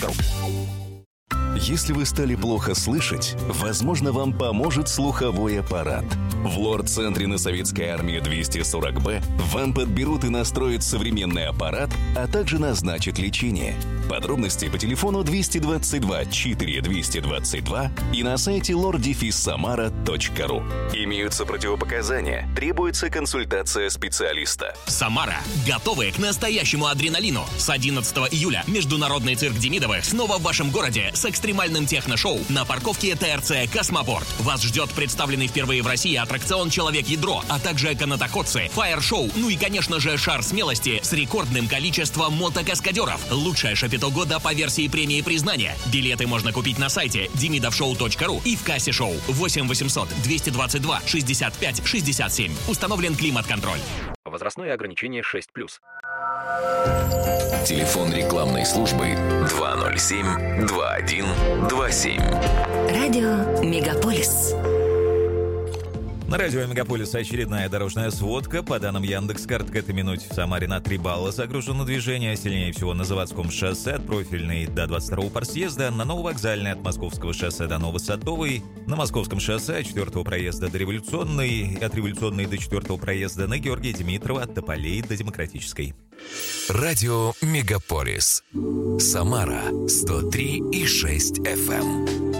samara.ru. Если вы стали плохо слышать, возможно, вам поможет слуховой аппарат. В лор-центре на Советской армии 240Б вам подберут и настроят современный аппарат, а также назначат лечение. Подробности по телефону 222 4222 и на сайте lor-samara.ru. Имеются противопоказания. Требуется консультация специалиста. Самара. Готовы к настоящему адреналину. С 11 июля Международный цирк Демидовых снова в вашем городе с экстремальным техношоу на парковке ТРЦ «Космопорт». Вас ждет представленный впервые в России аттракцион «Человек-ядро», а также канатоходцы, фаер-шоу, ну и, конечно же, шар смелости с рекордным количеством мотокаскадеров. Лучшее шапито года по версии премии признания. Билеты можно купить на сайте demidovshow.ru и в кассе шоу 8 800 222 65 67. Установлен климат-контроль. Возрастное ограничение 6+. Телефон рекламной службы 207-2127. Радио Мегаполис. На радио «Мегаполис» очередная дорожная сводка. По данным Яндекс.Карт, к этой минуте в Самаре на 3 балла загружено движение. Сильнее всего на Заводском шоссе от Профильной до 22-го парсъезда, на Нововокзальной от Московского шоссе до Новосадовой, на Московском шоссе от 4-го проезда до Революционной, от Революционной до 4-го проезда на Георгия Димитрова, от Тополей до Демократической. Радио «Мегаполис». Самара 103,6 FM.